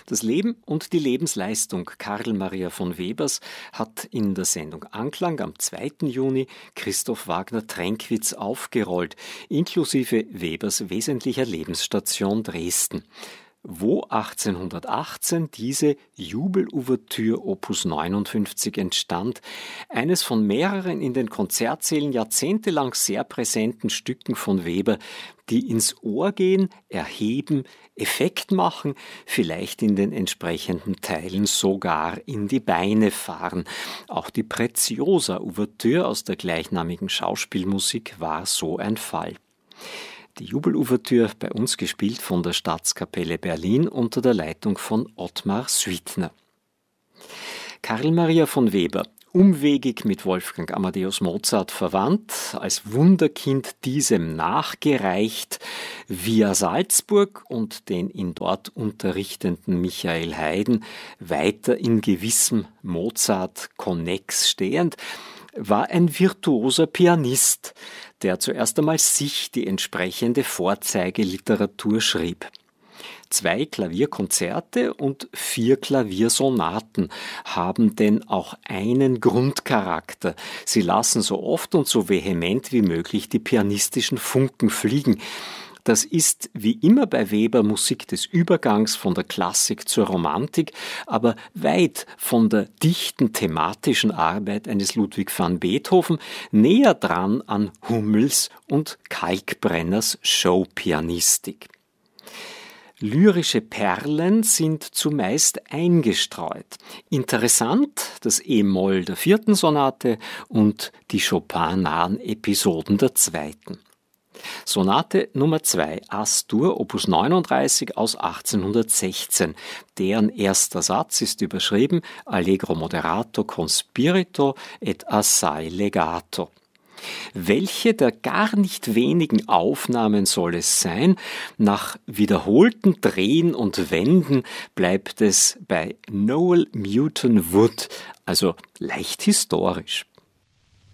Das Leben und die Lebensleistung Karl Maria von Webers hat in der Sendung Anklang am 2. Juni Christoph Wagner-Tränkwitz aufgerollt, inklusive Webers wesentlicher Lebensstation Dresden, wo 1818 diese Jubelouvertüre Opus 59 entstand, eines von mehreren in den Konzertsälen jahrzehntelang sehr präsenten Stücken von Weber, die ins Ohr gehen, erheben, Effekt machen, vielleicht in den entsprechenden Teilen sogar in die Beine fahren. Auch die Preziosa-Ouvertüre aus der gleichnamigen Schauspielmusik war so ein Fall. Die Jubelouvertüre bei uns gespielt von der Staatskapelle Berlin unter der Leitung von Ottmar Suitner. Karl Maria von Weber, umwegig mit Wolfgang Amadeus Mozart verwandt, als Wunderkind diesem nachgereicht, via Salzburg und den ihn dort unterrichtenden Michael Haydn weiter in gewissem Mozart-Konnex stehend, war ein virtuoser Pianist, der zuerst einmal sich die entsprechende Vorzeigeliteratur schrieb. 2 Klavierkonzerte und 4 Klaviersonaten haben denn auch einen Grundcharakter. Sie lassen so oft und so vehement wie möglich die pianistischen Funken fliegen. Das ist wie immer bei Weber Musik des Übergangs von der Klassik zur Romantik, aber weit von der dichten thematischen Arbeit eines Ludwig van Beethoven, näher dran an Hummels und Kalkbrenners Showpianistik. Lyrische Perlen sind zumeist eingestreut. Interessant das E-Moll der 4. Sonate und die Chopin-nahen Episoden der 2. Sonate Nummer 2, As-Dur, Opus 39 aus 1816. Deren erster Satz ist überschrieben Allegro moderato con spirito et assai legato. Welche der gar nicht wenigen Aufnahmen soll es sein? Nach wiederholten Drehen und Wenden bleibt es bei Noel Newton Wood, also leicht historisch.